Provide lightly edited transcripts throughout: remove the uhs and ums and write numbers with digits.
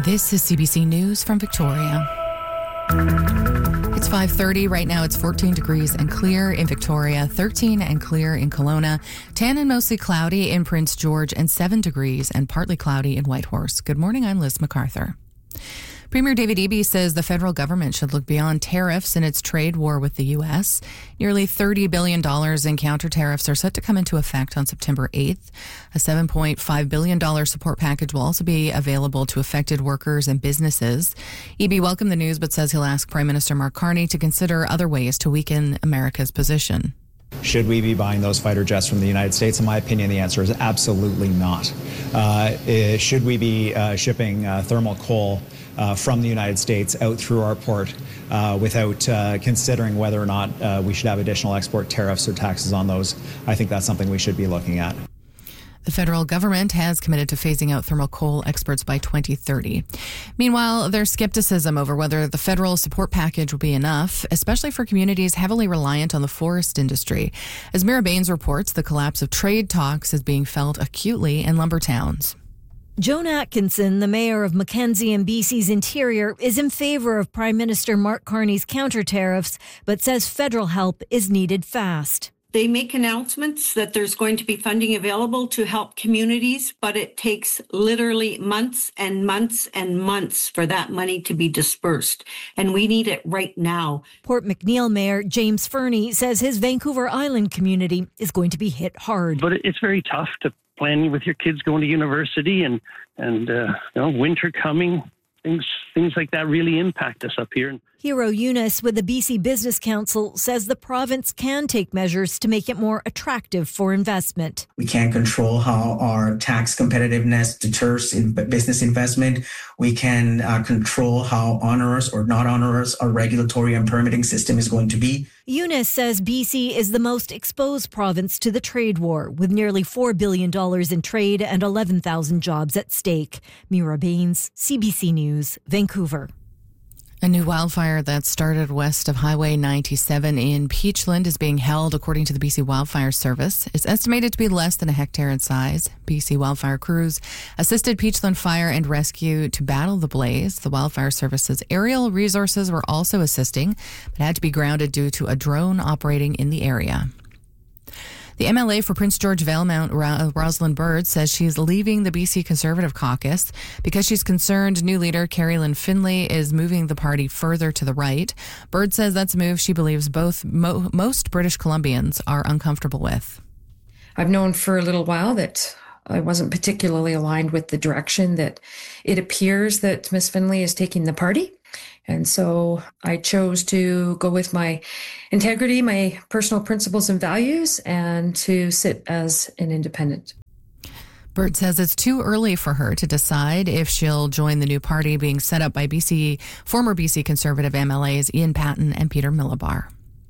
This is CBC News from Victoria. It's 5:30. Right now it's 14 degrees and clear in Victoria, 13 and clear in Kelowna, 10 and mostly cloudy in Prince George, and 7 degrees and partly cloudy in Whitehorse. Good morning, I'm Liz MacArthur. Premier David Eby says the federal government should look beyond tariffs in its trade war with the U.S. Nearly $30 billion in counter tariffs are set to come into effect on September 8th. A $7.5 billion support package will also be available to affected workers and businesses. Eby welcomed the news but says he'll ask Prime Minister Mark Carney to consider other ways to weaken America's position. Should we be buying those fighter jets from the United States? In my opinion, the answer is absolutely not. Should we be shipping thermal coal from the United States out through our port without considering whether or not we should have additional export tariffs or taxes on those? I think that's something we should be looking at. The federal government has committed to phasing out thermal coal exports by 2030. Meanwhile, there's skepticism over whether the federal support package will be enough, especially for communities heavily reliant on the forest industry. As Mira Baines reports, the collapse of trade talks is being felt acutely in lumber towns. Joan Atkinson, the mayor of Mackenzie and BC's Interior, is in favour of Prime Minister Mark Carney's counter-tariffs, but says federal help is needed fast. They make announcements that there's going to be funding available to help communities, but it takes literally months and months and months for that money to be dispersed. And we need it right now. Port McNeill Mayor James Fernie says his Vancouver Island community is going to be hit hard. But it's very tough to plan with your kids going to university and winter coming. Things like that really impact us up here. Hero Eunice with the BC Business Council says the province can take measures to make it more attractive for investment. We can't control how our tax competitiveness deters business investment. We can control how onerous or not onerous our regulatory and permitting system is going to be. Eunice says BC is the most exposed province to the trade war, with nearly $4 billion in trade and 11,000 jobs at stake. Mira Baines, CBC News, Vancouver. A new wildfire that started west of Highway 97 in Peachland is being held, according to the BC Wildfire Service. It's estimated to be less than a hectare in size. BC wildfire crews assisted Peachland Fire and Rescue to battle the blaze. The Wildfire Service's aerial resources were also assisting, but had to be grounded due to a drone operating in the area. The MLA for Prince George Valemount, Rosalind Bird, says she's leaving the BC Conservative Caucus because she's concerned new leader Carrie Lynn Finlay is moving the party further to the right. Bird says that's a move she believes most British Columbians are uncomfortable with. I've known for a little while that I wasn't particularly aligned with the direction that it appears that Ms. Finlay is taking the party. And so I chose to go with my integrity, my personal principles and values, and to sit as an independent. Bird says it's too early for her to decide if she'll join the new party being set up by former BC Conservative MLAs Ian Patten and Peter Millibar.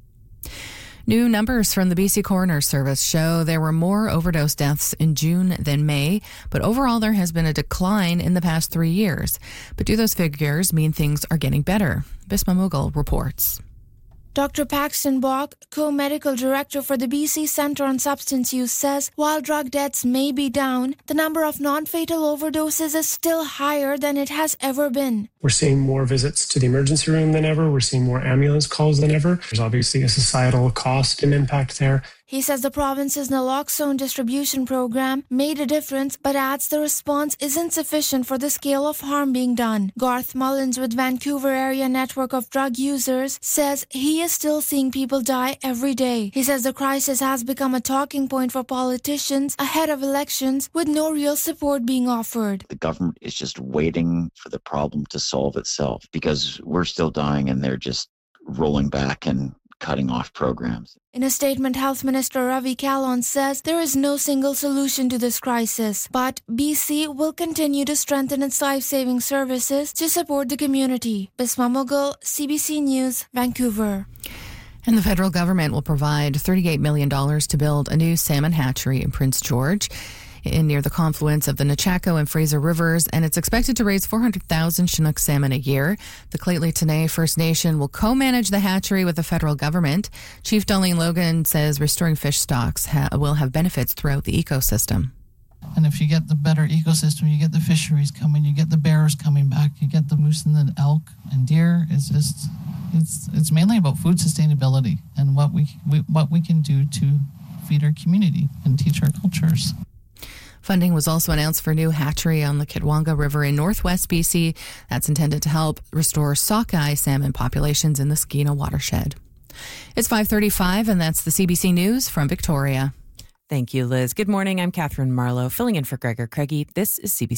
New numbers from the BC Coroner Service show there were more overdose deaths in June than May, but overall there has been a decline in the past 3 years. But do those figures mean things are getting better? Bisma Mughal reports. Dr. Paxton Bach, co-medical director for the BC Centre on Substance Use, says while drug deaths may be down, the number of non-fatal overdoses is still higher than it has ever been. We're seeing more visits to the emergency room than ever. We're seeing more ambulance calls than ever. There's obviously a societal cost and impact there. He says the province's naloxone distribution program made a difference, but adds the response isn't sufficient for the scale of harm being done. Garth Mullins with Vancouver Area Network of Drug Users says he is still seeing people die every day. He says the crisis has become a talking point for politicians ahead of elections with no real support being offered. The government is just waiting for the problem to solve itself because we're still dying and they're just rolling back and cutting off programs. In a statement, Health Minister Ravi Kahlon says there is no single solution to this crisis, but BC will continue to strengthen its life-saving services to support the community. Bisma Mughal, CBC News, Vancouver. And the federal government will provide $38 million to build a new salmon hatchery in Prince George, near the confluence of the Nechako and Fraser Rivers, and it's expected to raise 400,000 Chinook salmon a year. The Lheidli T'enneh First Nation will co-manage the hatchery with the federal government. Chief Darlene Logan says restoring fish stocks will have benefits throughout the ecosystem. And if you get the better ecosystem, you get the fisheries coming, you get the bears coming back, you get the moose and the elk and deer. It's mainly about food sustainability and what we can do to feed our community and teach our cultures. Funding was also announced for a new hatchery on the Kitwanga River in northwest BC. That's intended to help restore sockeye salmon populations in the Skeena watershed. It's 5:35, and that's the CBC News from Victoria. Thank you, Liz. Good morning. I'm Catherine Marlowe, filling in for Gregor Craigie. This is CBC.